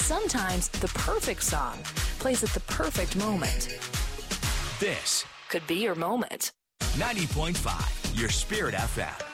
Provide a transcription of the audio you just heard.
Sometimes the perfect song plays at the perfect moment. This could be your moment. 90.5, your Spirit FM.